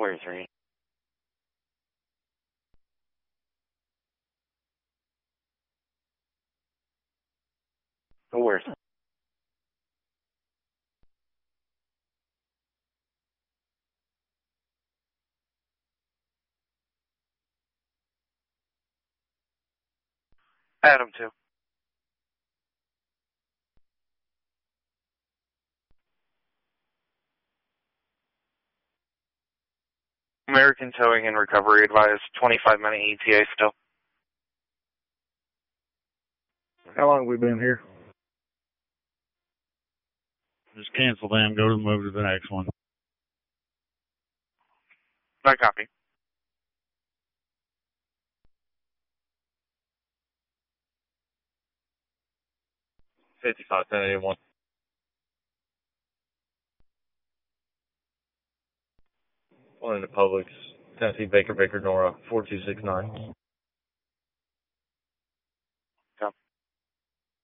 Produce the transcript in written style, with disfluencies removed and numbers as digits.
Where's Ray? Where's Adam 2. American Towing and Recovery advised 25-minute ETA still. How long have we been here? Just cancel them, move to the next one. I copy. $55.1081. One in the Publix, Tennessee, Baker, Nora, 4269.